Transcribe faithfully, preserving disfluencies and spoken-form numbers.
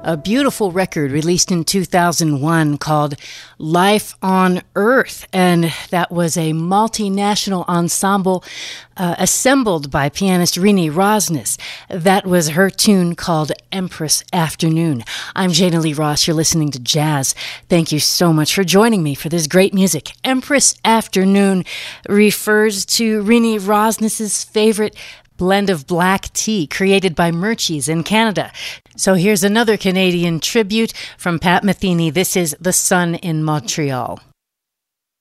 A beautiful record released in two thousand one called Life on Earth. And that was a multinational ensemble uh, assembled by pianist Rini Rosnes. That was her tune called Empress Afternoon. I'm Jana Lee Ross. You're listening to Jazz. Thank you so much for joining me for this great music. Empress Afternoon refers to Rini Rosnes' favorite blend of black tea created by Murchie's in Canada. So here's another Canadian tribute from Pat Metheny. This is The Sun in Montreal.